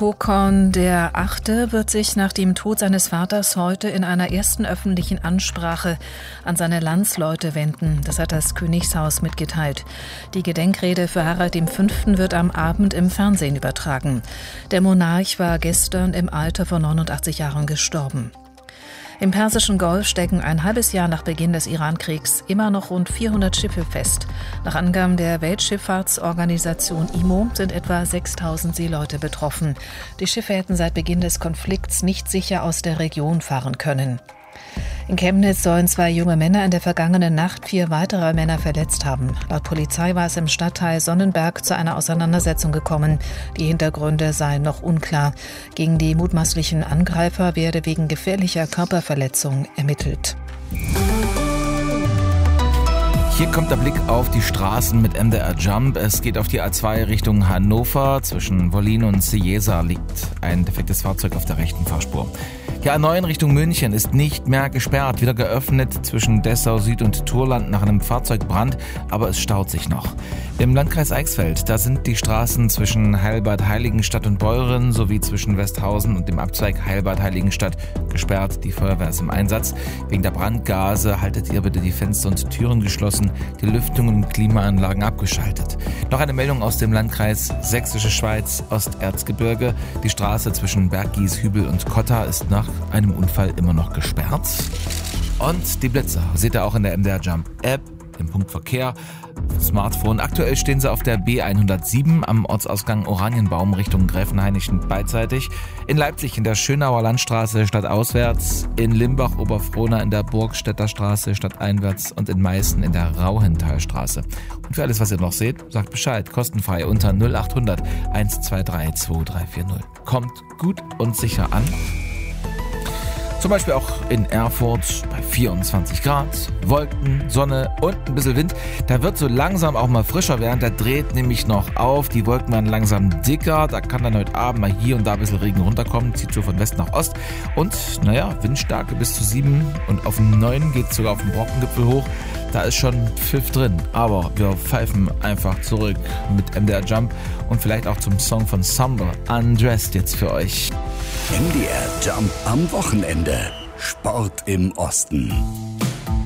Håkon der Achte wird sich nach dem Tod seines Vaters heute in einer ersten öffentlichen Ansprache an seine Landsleute wenden. Das hat das Königshaus mitgeteilt. Die Gedenkrede für Harald V. wird am Abend im Fernsehen übertragen. Der Monarch war gestern im Alter von 89 Jahren gestorben. Im Persischen Golf stecken ein halbes Jahr nach Beginn des Iran-Kriegs immer noch rund 400 Schiffe fest. Nach Angaben der Weltschifffahrtsorganisation IMO sind etwa 6.000 Seeleute betroffen. Die Schiffe hätten seit Beginn des Konflikts nicht sicher aus der Region fahren können. In Chemnitz sollen 2 junge Männer in der vergangenen Nacht 4 weitere Männer verletzt haben. Laut Polizei war es im Stadtteil Sonnenberg zu einer Auseinandersetzung gekommen. Die Hintergründe seien noch unklar. Gegen die mutmaßlichen Angreifer werde wegen gefährlicher Körperverletzung ermittelt. Hier kommt der Blick auf die Straßen mit MDR Jump. Es geht auf die A2 Richtung Hannover. Zwischen Wollin und Cieza liegt ein defektes Fahrzeug auf der rechten Fahrspur. Die A9 Richtung München ist nicht mehr gesperrt, wieder geöffnet zwischen Dessau Süd und Turland nach einem Fahrzeugbrand, aber es staut sich noch. Im Landkreis Eichsfeld, da sind die Straßen zwischen Heilbad-Heiligenstadt und Beuren sowie zwischen Westhausen und dem Abzweig Heilbad-Heiligenstadt gesperrt. Die Feuerwehr ist im Einsatz. Wegen der Brandgase haltet ihr bitte die Fenster und Türen geschlossen, die Lüftung und Klimaanlagen abgeschaltet. Noch eine Meldung aus dem Landkreis Sächsische Schweiz, Osterzgebirge. Die Straße zwischen Berggies, Hübel und Kotta ist nach einem Unfall immer noch gesperrt. Und die Blitzer seht ihr auch in der MDR Jump App, im Punkt Verkehr, Smartphone. Aktuell stehen sie auf der B107 am Ortsausgang Oranienbaum Richtung Gräfenhainichen beidseitig. In Leipzig in der Schönauer Landstraße stadtauswärts, in Limbach Oberfrohna in der Burgstädter Straße stadteinwärts und in Meißen in der Rauhentalstraße. Und für alles, was ihr noch seht, sagt Bescheid, kostenfrei unter 0800 123 2340. Kommt gut und sicher an. Zum Beispiel auch in Erfurt bei 24 Grad, Wolken, Sonne und ein bisschen Wind. Da wird so langsam auch mal frischer werden. Da dreht nämlich noch auf. Die Wolken werden langsam dicker. Da kann dann heute Abend mal hier und da ein bisschen Regen runterkommen. Zieht so von West nach Ost. Und Windstärke bis zu 7. Und auf dem 9 geht es sogar auf den Brockengipfel hoch. Da ist schon Pfiff drin. Aber wir pfeifen einfach zurück mit MDR Jump und vielleicht auch zum Song von Summer, Undressed jetzt für euch. MDR Jump am Wochenende. Sport im Osten.